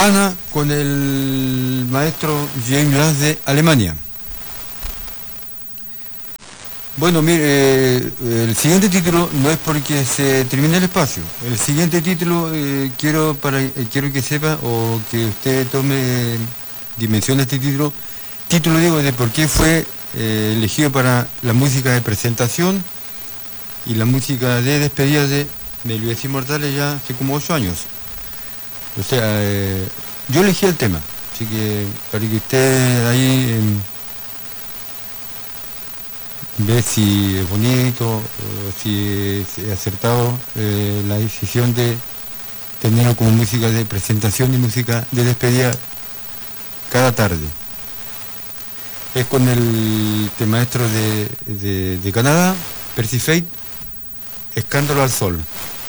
Ana con el maestro James Last de Alemania. Bueno, mire, el siguiente título no es porque se termine el espacio. El siguiente título quiero que sepa o que usted tome dimensión de este título. Título digo de por qué fue elegido para la música de presentación y la música de despedida de Vidas Inmortales ya hace como 8 años. O sea, yo elegí el tema, así que para que usted ahí ve si es bonito, o si es acertado la decisión de tenerlo como música de presentación y música de despedida cada tarde. Es con el maestro de Canadá, Percy Faith, Escándalo al Sol.